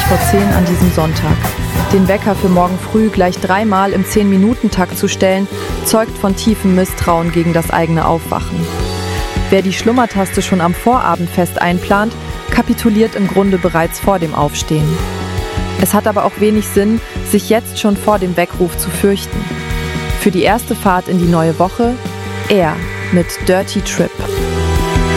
vor 10 an diesem Sonntag. Den Wecker für morgen früh gleich 3-mal im 10-Minuten-Takt zu stellen, zeugt von tiefem Misstrauen gegen das eigene Aufwachen. Wer die Schlummertaste schon am Vorabend fest einplant, kapituliert im Grunde bereits vor dem Aufstehen. Es hat aber auch wenig Sinn, sich jetzt schon vor dem Weckruf zu fürchten. Für die erste Fahrt in die neue Woche, er mit Dirty Trip.